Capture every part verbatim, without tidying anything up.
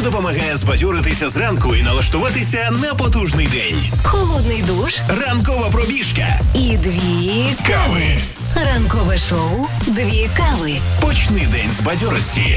допомагає збадьоритися зранку і налаштуватися на потужний день. Холодний душ, ранкова пробіжка і дві кави. Ранкове шоу «Дві кави». Почни день з бадьорості.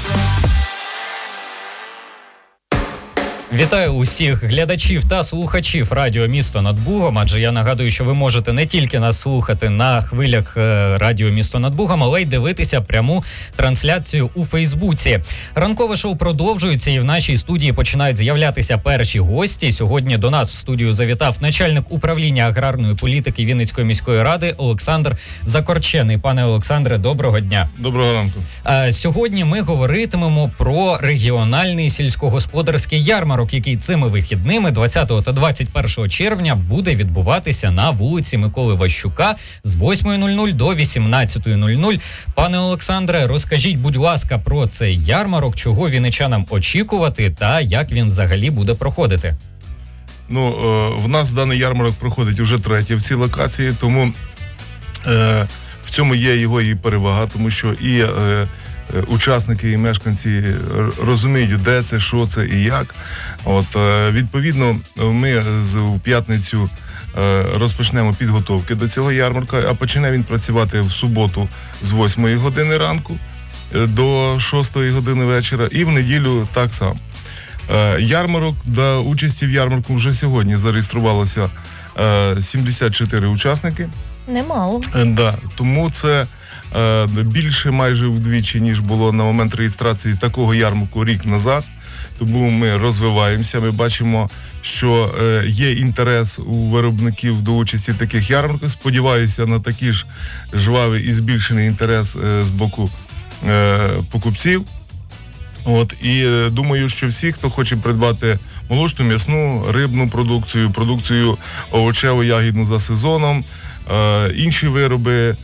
Вітаю усіх глядачів та слухачів радіо «Місто над Бугом», адже я нагадую, що ви можете не тільки нас слухати на хвилях радіо «Місто над Бугом», але й дивитися пряму трансляцію у Фейсбуці. Ранкове шоу продовжується, і в нашій студії починають з'являтися перші гості. Сьогодні до нас в студію завітав начальник управління аграрної політики Вінницької міської ради Олександр Закорчений. Пане Олександре, доброго дня. Доброго ранку. Сьогодні ми говоритимемо про регіональний сільськогосподарський ярмарок, який цими вихідними двадцятого та двадцять першого червня буде відбуватися на вулиці Миколи Ващука з восьмої нуль нуль до вісімнадцятої нуль нуль. Пане Олександре, розкажіть, будь ласка, про цей ярмарок, чого вінничанам очікувати та як він взагалі буде проходити? Ну, в нас даний ярмарок проходить уже третє в цій локації, тому е, в цьому є його і перевага, тому що і е, учасники і мешканці розуміють, де це, що це і як. От, відповідно, ми з, в п'ятницю розпочнемо підготовки до цього ярмарка, а почне він працювати в суботу з восьмої години ранку до шостої години вечора і в неділю так само. Ярмарок, до участі в ярмарку вже сьогодні зареєструвалося сімдесят чотири учасники. Немало. Да, тому це більше майже вдвічі, ніж було на момент реєстрації такого ярмарку рік назад. Тому ми розвиваємося, ми бачимо, що є інтерес у виробників до участі в таких ярмарках. Сподіваюся на такий ж жвавий і збільшений інтерес з боку покупців. От, і думаю, що всі, хто хоче придбати молочну, м'ясну, рибну продукцію, продукцію овочево-ягідну за сезоном, інші вироби,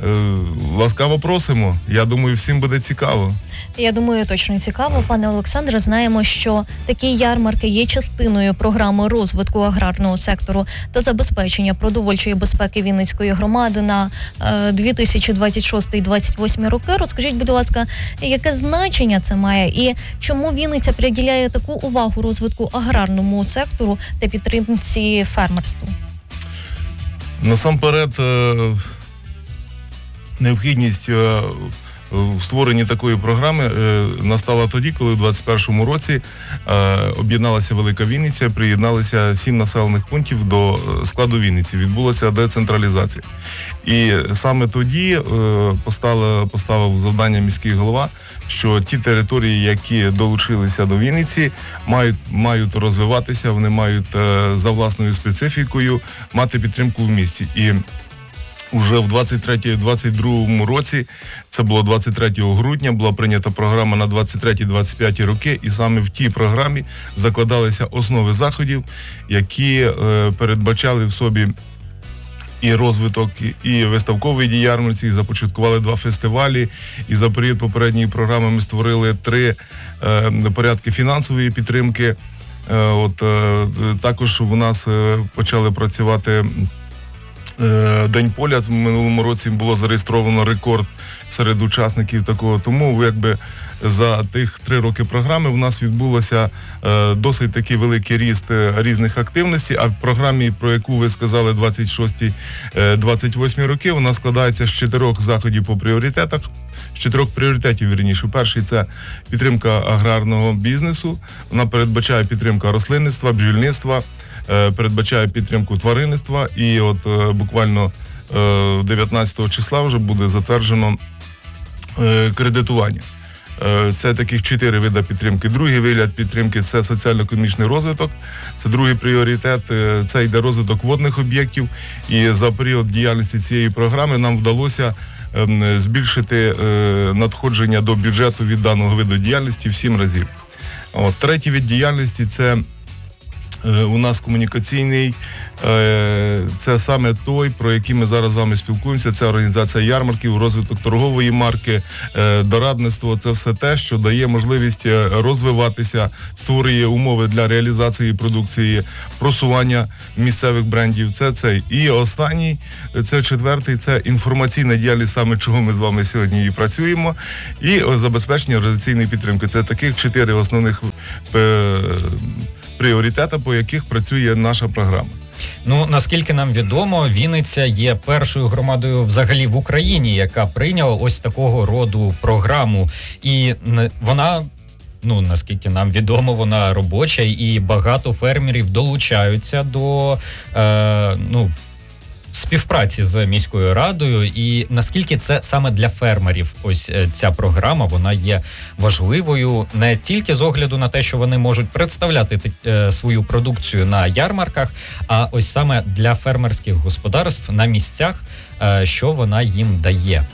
ласкаво просимо. Я думаю, всім буде цікаво. Я думаю, точно цікаво. Пане Олександре, знаємо, що такі ярмарки є частиною програми розвитку аграрного сектору та забезпечення продовольчої безпеки Вінницької громади на дві тисячі двадцять шостий - двадцять восьмий роки. Розкажіть, будь ласка, яке значення це має і чому Вінниця приділяє таку увагу розвитку аграрному сектору та підтримці фермерству? Насамперед, необхідність в створенні такої програми настала тоді, коли в двадцять першому році об'єдналася Велика Вінниця, приєдналися сім населених пунктів до складу Вінниці. Відбулася децентралізація. І саме тоді поставив, поставив завдання міський голова, що ті території, які долучилися до Вінниці, мають, мають розвиватися, вони мають за власною специфікою мати підтримку в місті. І уже в двадцять третьому - двадцять другому році, це було двадцять третього грудня, була прийнята програма на двадцять третій - двадцять п'ятий роки, і саме в тій програмі закладалися основи заходів, які е, передбачали в собі і розвиток, і виставкової діяльності, і започаткували два фестивалі, і за період попередньої програми ми створили три е, порядки фінансової підтримки. Е, от, е, також у нас е, почали працювати День поля. В минулому році було зареєстровано рекорд серед учасників такого. Тому якби за тих три роки програми в нас відбулося е, досить такий великий ріст е, різних активностей. А в програмі, про яку ви сказали, двадцять шостий - двадцять восьмий роки, вона складається з чотирьох заходів по пріоритетах. З чотирьох пріоритетів, вірніше. Перший – це підтримка аграрного бізнесу. Вона передбачає підтримку рослинництва, бджільництва, передбачає підтримку тваринництва, і от е, буквально е, дев'ятнадцятого числа вже буде затверджено е, кредитування. Е, це таких чотири види підтримки. Другий вигляд підтримки – це соціально-економічний розвиток, це другий пріоритет, е, це йде розвиток водних об'єктів, і за період діяльності цієї програми нам вдалося е, збільшити е, надходження до бюджету від даного виду діяльності в сім разів. От, третій вид діяльності – це у нас комунікаційний, це саме той, про який ми зараз з вами спілкуємося. Це організація ярмарків, розвиток торгової марки, дорадництво. Це все те, що дає можливість розвиватися, створює умови для реалізації продукції, просування місцевих брендів. Це цей. І останній, це четвертий, це інформаційна діяльність, саме чого ми з вами сьогодні і працюємо, і забезпечення організаційної підтримки. Це таких чотири основних пріоритети, по яких працює наша програма. Ну, наскільки нам відомо, Вінниця є першою громадою взагалі в Україні, яка прийняла ось такого роду програму. І вона, ну, наскільки нам відомо, вона робоча, і багато фермерів долучаються до, е, ну, співпраці з міською радою. І наскільки це саме для фермерів, ось ця програма, вона є важливою не тільки з огляду на те, що вони можуть представляти е, свою продукцію на ярмарках, а ось саме для фермерських господарств на місцях, е, що вона їм дає.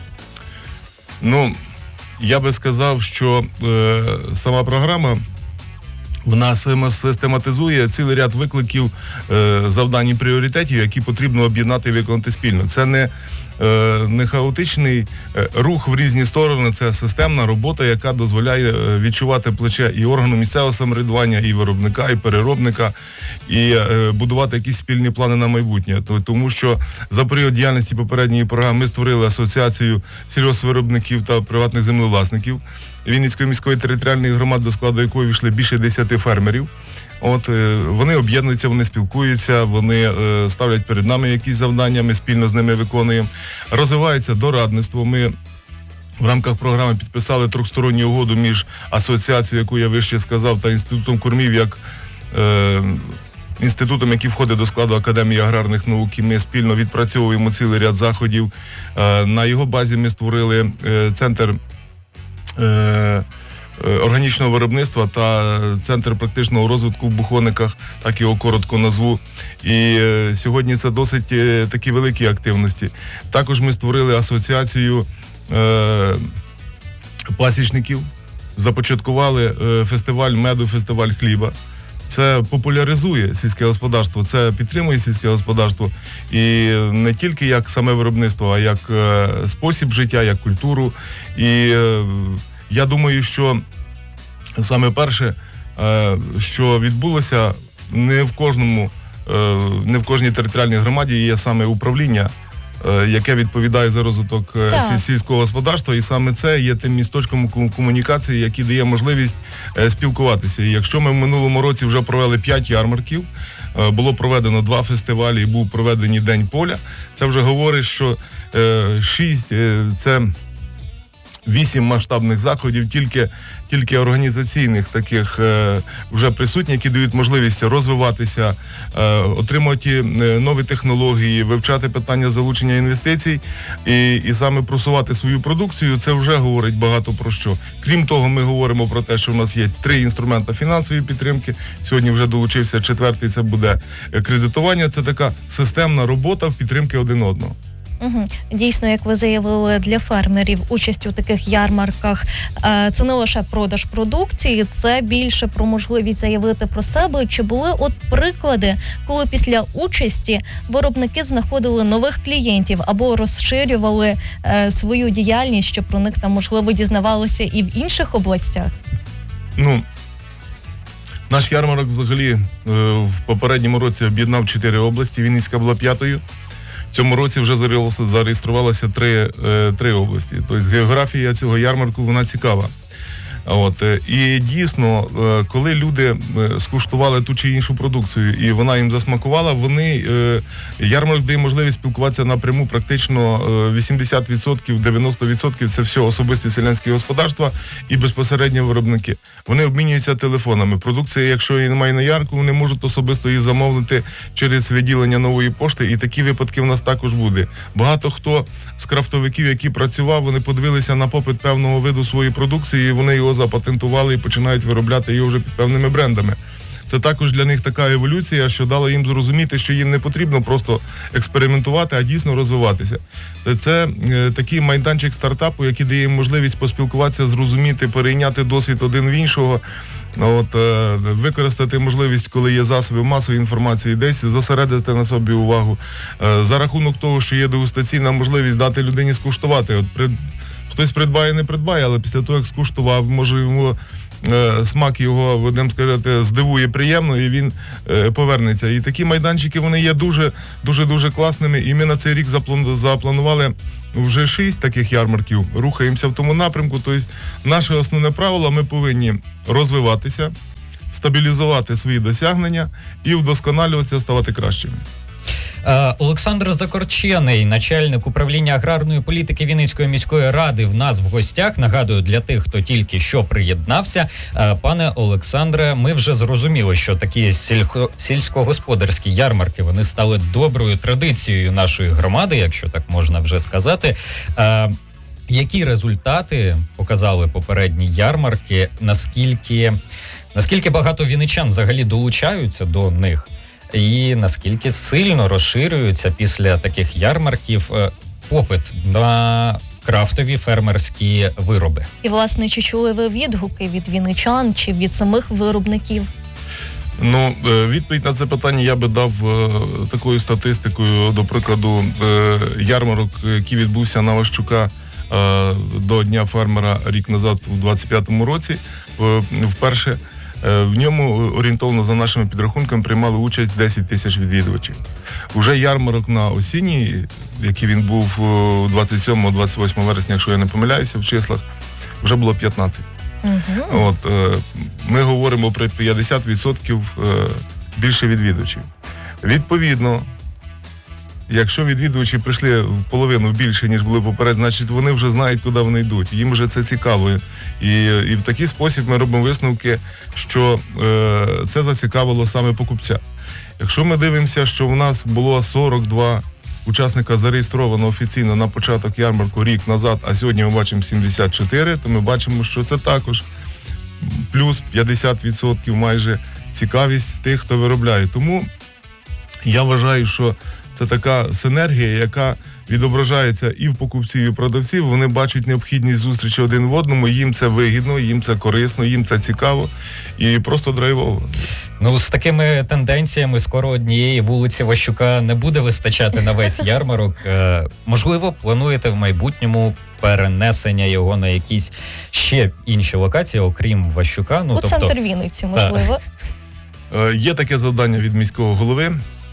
Ну, я би сказав, що е, сама програма, вона систематизує цілий ряд викликів, е, завдань і пріоритетів, які потрібно об'єднати і виконати спільно. Це не, е, не хаотичний рух в різні сторони, це системна робота, яка дозволяє відчувати плече і органу місцевого самоврядування, і виробника, і переробника, і е, будувати якісь спільні плани на майбутнє. Тому що за період діяльності попередньої програми ми створили асоціацію сільгоспвиробників та приватних землевласників Вінницької міської територіальної громади, до складу якої війшли більше десяти фермерів. От вони об'єднуються, вони спілкуються, вони е, ставлять перед нами якісь завдання, ми спільно з ними виконуємо. Розвивається дорадництво. Ми в рамках програми підписали трьохсторонню угоду між асоціацією, яку я вище сказав, та інститутом кормів, як е, інститутом, який входить до складу Академії аграрних наук. І ми спільно відпрацьовуємо цілий ряд заходів. Е, на його базі ми створили е, центр е, органічного виробництва та центр практичного розвитку в Бухониках, так його коротко назву. І е, сьогодні це досить е, такі великі активності. Також ми створили асоціацію е, пасічників, започаткували е, фестиваль меду, фестиваль хліба. Це популяризує сільське господарство, це підтримує сільське господарство. І не тільки як саме виробництво, а як е, спосіб життя, як культуру. І е, я думаю, що саме перше, що відбулося, не в кожному, не в кожній територіальній громаді є саме управління, яке відповідає за розвиток так. сільського господарства, і саме це є тим місточком комунікації, який дає можливість спілкуватися. І якщо ми в минулому році вже провели п'ять ярмарків, було проведено два фестивалі і був проведений День поля, це вже говорить, що шість – це вісім масштабних заходів, тільки, тільки організаційних таких е, вже присутні, які дають можливість розвиватися, е, отримувати нові технології, вивчати питання залучення інвестицій і, і саме просувати свою продукцію. Це вже говорить багато про що. Крім того, ми говоримо про те, що в нас є три інструмента фінансової підтримки. Сьогодні вже долучився четвертий, це буде кредитування. Це така системна робота в підтримки один одного. Угу. Дійсно, як ви заявили, для фермерів участь у таких ярмарках – це не лише продаж продукції, це більше про можливість заявити про себе. Чи були от приклади, коли після участі виробники знаходили нових клієнтів або розширювали е, свою діяльність, щоб про них там, можливо, дізнавалося і в інших областях? Ну, наш ярмарок взагалі е, в попередньому році об'єднав чотири області, Вінницька була п'ятою. В цьому році вже зареєструвалося три, три області. Тобто географія цього ярмарку, вона цікава. От. І дійсно, коли люди скуштували ту чи іншу продукцію і вона їм засмакувала, вони, ярмарок дає можливість спілкуватися напряму практично вісімдесят відсотків, дев'яносто відсотків це все особисті селянські господарства і безпосередньо виробники. Вони обмінюються телефонами. Продукція, якщо її немає на ярмарку, вони можуть особисто її замовити через відділення Нової пошти, і такі випадки в нас також буде. Багато хто з крафтовиків, які працював, вони подивилися на попит певного виду своєї продукції, і вони його запатентували і починають виробляти його вже під певними брендами. Це також для них така еволюція, що дала їм зрозуміти, що їм не потрібно просто експериментувати, а дійсно розвиватися. Це е, такий майданчик стартапу, який дає їм можливість поспілкуватися, зрозуміти, перейняти досвід один в іншого. От, е, використати можливість, коли є засоби масової інформації, десь зосередити на собі увагу. Е, за рахунок того, що є дегустаційна можливість дати людині скуштувати. От, при, хтось придбає, не придбає, але після того, як скуштував, може йому е, смак його, будемо сказати, здивує приємно, і він е, повернеться. І такі майданчики, вони є дуже, дуже, дуже класними. І ми на цей рік заплан, запланували вже шість таких ярмарків. Рухаємося в тому напрямку. Тобто наше основне правило, ми повинні розвиватися, стабілізувати свої досягнення і вдосконалюватися, ставати кращими. Олександр Закорчений, начальник управління аграрної політики Вінницької міської ради, в нас в гостях. Нагадую, для тих, хто тільки що приєднався. Пане Олександре, ми вже зрозуміли, що такі сільхо... сільськогосподарські ярмарки, вони стали доброю традицією нашої громади, якщо так можна вже сказати. Які результати показали попередні ярмарки? Наскільки, наскільки багато вінничан взагалі долучаються до них? І наскільки сильно розширюється після таких ярмарків попит на крафтові фермерські вироби? І, власне, чи чули ви відгуки від вінничан чи від самих виробників? Ну, відповідь на це питання я би дав такою статистикою, до прикладу, ярмарок, який відбувся на Ващука до Дня фермера рік назад, у двадцять п'ятому році, вперше. В ньому орієнтовно за нашими підрахунками приймали участь десять тисяч відвідувачів. Уже ярмарок на осінній, який він був двадцять сьомого - двадцять восьмого вересня, якщо я не помиляюся в числах, вже було п'ятнадцять. Угу. От, ми говоримо про п'ятдесят відсотків більше відвідувачів. Відповідно, якщо відвідувачі прийшли в половину більше, ніж були поперед, значить вони вже знають, куди вони йдуть. Їм вже це цікаво. І, і в такий спосіб ми робимо висновки, що е, це зацікавило саме покупця. Якщо ми дивимося, що в нас було сорок два учасника зареєстровано офіційно на початок ярмарку рік назад, а сьогодні ми бачимо сімдесят чотири, то ми бачимо, що це також плюс п'ятдесят відсотків майже цікавість тих, хто виробляє. Тому я вважаю, що це така синергія, яка відображається і в покупців, і в продавців. Вони бачать необхідність зустрічі один в одному, їм це вигідно, їм це корисно, їм це цікаво і просто драйвово. Ну, з такими тенденціями скоро однієї вулиці Ващука не буде вистачати на весь ярмарок. Е, можливо, плануєте в майбутньому перенесення його на якісь ще інші локації, окрім Ващука? Ну, у тобто... центр Вінниці, можливо. Е, є таке завдання від міського голови.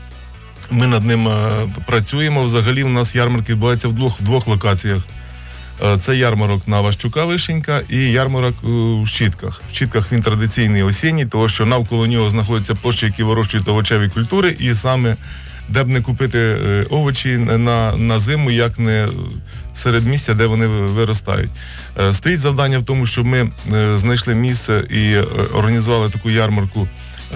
Ми над ним е, працюємо. Взагалі у нас ярмарки відбуваються в двох, в двох локаціях. Е, це ярмарок на Ващука Вишенька і ярмарок е, в Щітках. В Щітках він традиційний осінній, тому що навколо нього знаходяться площі, які вирощують овочеві культури, і саме де б не купити е, овочі на, на зиму, як не серед місця, де вони виростають. Е, стоїть завдання в тому, щоб ми е, знайшли місце і е, організували таку ярмарку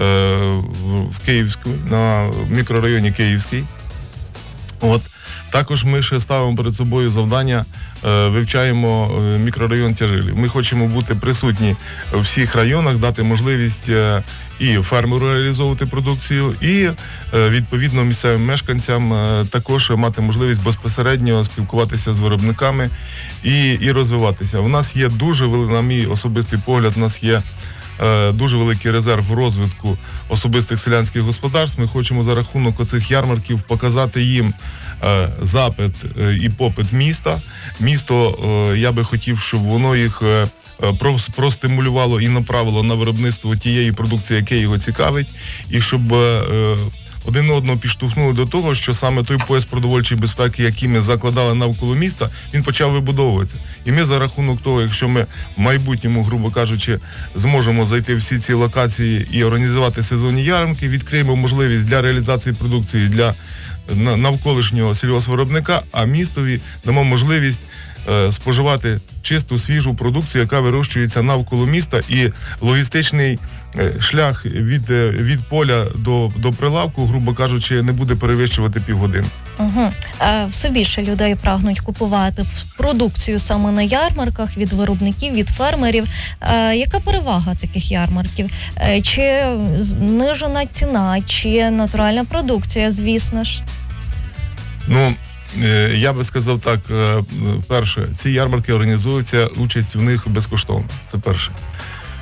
в Київську, на мікрорайоні Київський. От. Також ми ще ставимо перед собою завдання, вивчаємо мікрорайон Тяжилів. Ми хочемо бути присутні в всіх районах, дати можливість і фермеру реалізовувати продукцію, і відповідно місцевим мешканцям також мати можливість безпосередньо спілкуватися з виробниками і, і розвиватися. У нас є дуже, на мій особистий погляд, у нас є дуже великий резерв розвитку особистих селянських господарств. Ми хочемо за рахунок оцих ярмарків показати їм запит і попит міста. Місто, я би хотів, щоб воно їх простимулювало і направило на виробництво тієї продукції, яка його цікавить, і щоб один одного підштовхнули до того, що саме той пояс продовольчої безпеки, який ми закладали навколо міста, він почав вибудовуватися. І ми за рахунок того, якщо ми в майбутньому, грубо кажучи, зможемо зайти в всі ці локації і організувати сезонні ярмарки, відкриємо можливість для реалізації продукції для навколишнього сільгоспвиробника, а містові дамо можливість е, споживати чисту, свіжу продукцію, яка вирощується навколо міста, і логістичний е, шлях від, е, від поля до, до прилавку, грубо кажучи, не буде перевищувати півгодини. Угу. А все більше людей прагнуть купувати продукцію саме на ярмарках від виробників, від фермерів. А яка перевага таких ярмарків? Чи знижена ціна, чи натуральна продукція, звісно ж? Ну, я би сказав так, перше, ці ярмарки організуються, участь в них безкоштовно, це перше.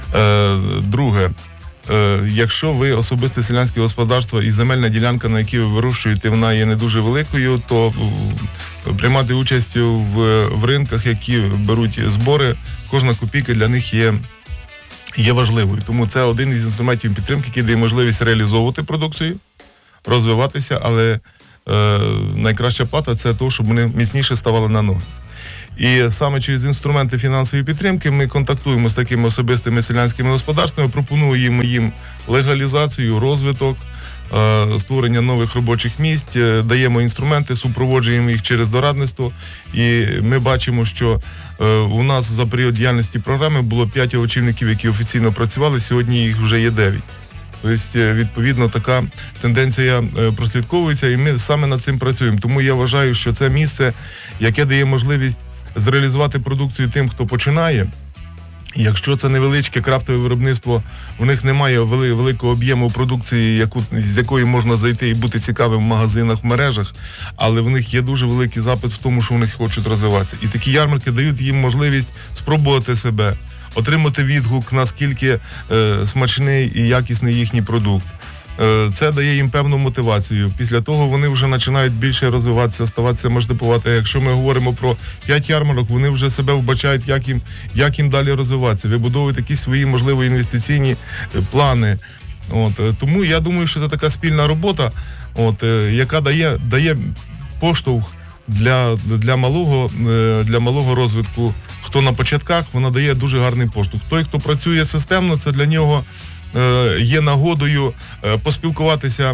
Е, друге, е, якщо ви особисте селянське господарство і земельна ділянка, на якій ви вирощуєте, вона є не дуже великою, то е, приймати участь в, в ринках, які беруть збори, кожна копійка для них є, є важливою. Тому це один із інструментів підтримки, який дає можливість реалізовувати продукцію, розвиватися, але е, найкраща плата – це те, щоб вони міцніше ставали на ноги. І саме через інструменти фінансової підтримки ми контактуємо з такими особистими селянськими господарствами, пропонуємо їм легалізацію, розвиток, е, створення нових робочих місць, е, даємо інструменти, супроводжуємо їх через дорадництво. І ми бачимо, що е, у нас за період діяльності програми було п'ять очільників, які офіційно працювали, сьогодні їх вже є дев'ять. Тобто, відповідно, така тенденція прослідковується, і ми саме над цим працюємо. Тому я вважаю, що це місце, яке дає можливість зреалізувати продукцію тим, хто починає. І якщо це невеличке крафтове виробництво, у них немає вели, великого об'єму продукції, яку, з якої можна зайти і бути цікавим в магазинах, в мережах, але в них є дуже великий запит в тому, що вони хочуть розвиватися. І такі ярмарки дають їм можливість спробувати себе, отримати відгук, наскільки е, смачний і якісний їхній продукт. Е, це дає їм певну мотивацію. Після того вони вже починають більше розвиватися, ставатися масштабувати. Якщо ми говоримо про п'ять ярмарок, вони вже себе вбачають, як їм, як їм далі розвиватися, вибудовують якісь свої, можливо, інвестиційні плани. От, е, тому я думаю, що це така спільна робота, от, е, яка дає, дає поштовх для, для, малого, е, для малого розвитку. Хто на початках, вона дає дуже гарний поштовх. Той, хто працює системно, це для нього е, є нагодою е, поспілкуватися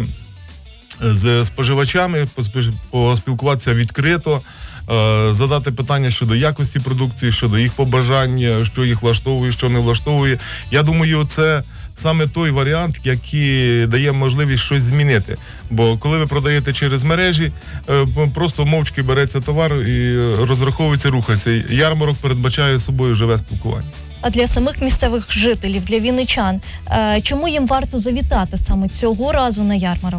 з споживачами, поспілкуватися відкрито, е, задати питання щодо якості продукції, щодо їх побажань, що їх влаштовує, що не влаштовує. Я думаю, це саме той варіант, який дає можливість щось змінити. Бо коли ви продаєте через мережі, просто мовчки береться товар і розраховується, рухається. Ярмарок передбачає собою живе спілкування. А для самих місцевих жителів, для вінничан, чому їм варто завітати саме цього разу на ярмарок?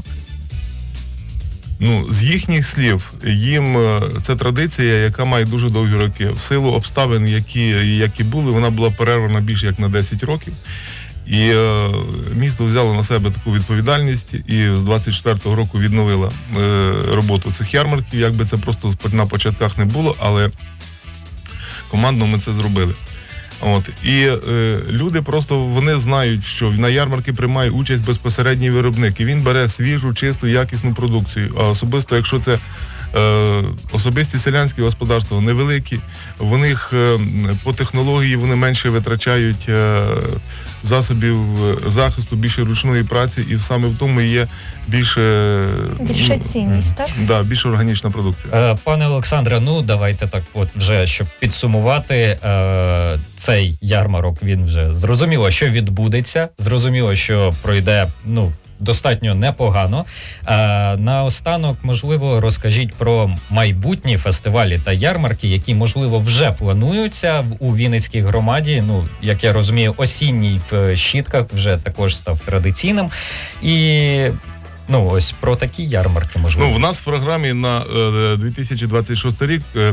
Ну, з їхніх слів, їм це традиція, яка має дуже довгі роки. В силу обставин, які, які були, вона була перервана більше як на десять років. І е, місто взяло на себе таку відповідальність і з двадцять четвертого року відновило е, роботу цих ярмарків. Якби це просто на початках не було, але командно ми це зробили. От. І е, люди просто, вони знають, що на ярмарки приймає участь безпосередній виробник. І він бере свіжу, чисту, якісну продукцію. А особисто, якщо це е, особисті селянські господарства, невеликі, в них е, по технології вони менше витрачають е, засобів захисту, більше ручної праці, і саме в тому є більше... Більша цінність, так? Да, більш органічна продукція. Е, пане Олександре, ну давайте так от вже, щоб підсумувати е, цей ярмарок, він вже зрозуміло, що відбудеться, зрозуміло, що пройде, ну, достатньо непогано. А наостанок, можливо, розкажіть про майбутні фестивалі та ярмарки, які, можливо, вже плануються у Вінницькій громаді. Ну, як я розумію, осінній в Щітках вже також став традиційним. І, ну, ось про такі ярмарки, можливо. Ну, в нас в програмі на е, дві тисячі двадцять шостий рік е,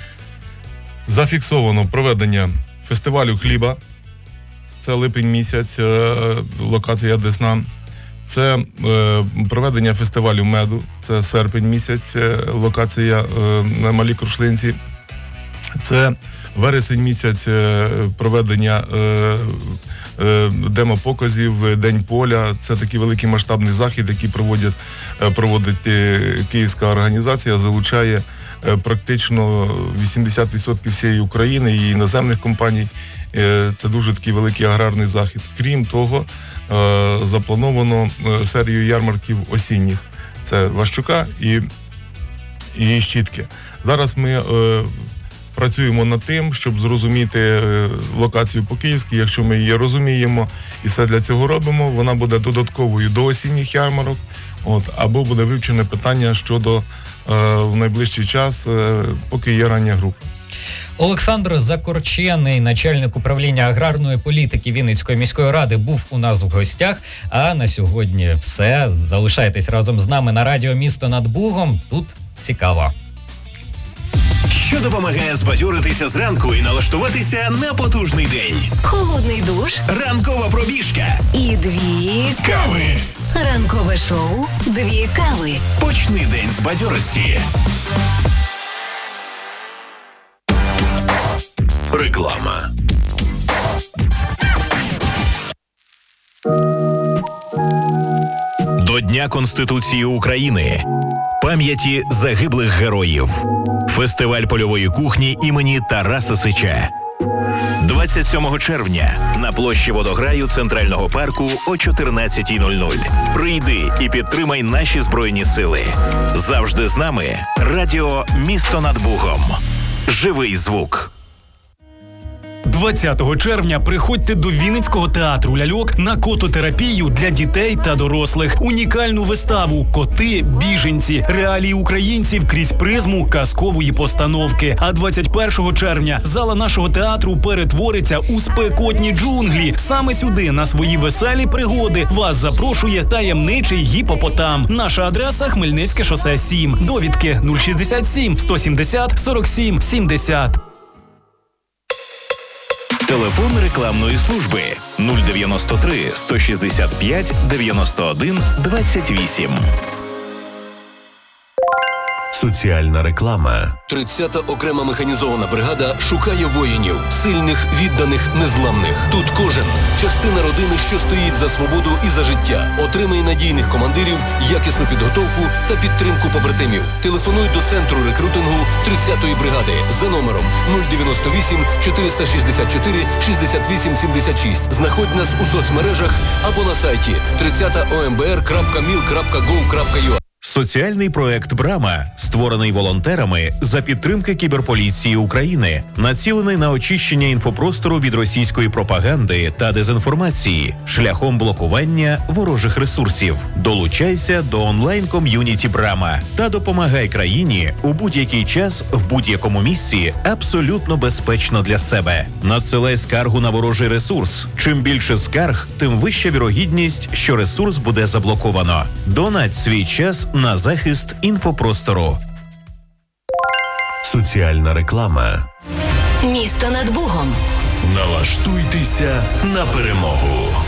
зафіксовано проведення фестивалю хліба. Це липень місяць, е, локація Десна. Це е, проведення фестивалю меду, це серпень місяць, е, локація е, на Малій Крушлинці. Це вересень місяць, е, проведення е, е, демопоказів, День поля. Це такий великий масштабний захід, який проводять, е, проводить е, київська організація, залучає е, практично вісімдесят відсотків всієї України і іноземних компаній. Е, це дуже такий великий аграрний захід. Крім того, е, заплановано е, серію ярмарків осінніх. Це Ващука і, і Щітки. Зараз ми е, працюємо над тим, щоб зрозуміти е, локацію по Київській. Якщо ми її розуміємо і все для цього робимо, вона буде додатковою до осінніх ярмарок, от, або буде вивчене питання щодо е, в найближчий час, е, поки є рання група. Олександр Закорчений, начальник управління аграрної політики Вінницької міської ради, був у нас в гостях. А на сьогодні все. Залишайтесь разом з нами на радіо «Місто над Бугом». Тут цікаво. що допомагає збадьоритися зранку і налаштуватися на потужний день. Холодний душ Ранкова пробіжка. і дві Кави. ранкове шоу «Дві кави». Почни день з бадьорості. Реклама. До Дня Конституції України. Пам'яті загиблих героїв. Фестиваль польової кухні імені Тараса Сича. двадцять сьомого червня на площі Водограю Центрального парку о чотирнадцятій нуль нуль. Прийди і підтримай наші Збройні Сили. Завжди з нами. Радіо «Місто над Бугом». Живий звук. двадцятого червня приходьте до Вінницького театру ляльок на кототерапію для дітей та дорослих. Унікальну виставу «Коти. Біженці. Реалії українців крізь призму казкової постановки». А двадцять першого червня зала нашого театру перетвориться у спекотні джунглі. Саме сюди на свої веселі пригоди вас запрошує таємничий гіпопотам. Наша адреса – Хмельницьке шосе сім. Довідки нуль шістдесят сім сто сімдесят сорок сім сімдесят. Телефон рекламної служби нуль дев'яносто три сто шістдесят п'ять дев'яносто один двадцять вісім. Соціальна реклама. тридцята окрема механізована бригада шукає воїнів, сильних, відданих, незламних. Тут кожен – частина родини, що стоїть за свободу і за життя. Отримай надійних командирів, якісну підготовку та підтримку побратимів. Телефонуй до центру рекрутингу тридцятої бригади за номером нуль дев'яносто вісім чотириста шістдесят чотири шістдесят вісім сімдесят шість. Знаходь нас у соцмережах або на сайті тридцята о ем бе ер крапка міл крапка гов крапка ю а. Соціальний проект «Брама», створений волонтерами за підтримки Кіберполіції України, націлений на очищення інфопростору від російської пропаганди та дезінформації шляхом блокування ворожих ресурсів. Долучайся до онлайн-ком'юніті «Брама» та допомагай країні у будь-який час, в будь-якому місці, абсолютно безпечно для себе. Надсилай скаргу на ворожий ресурс. Чим більше скарг, тим вища вірогідність, що ресурс буде заблоковано. Донать свій час на захист інфопростору. Соціальна реклама. Місто над Бугом. Налаштуйтеся на перемогу.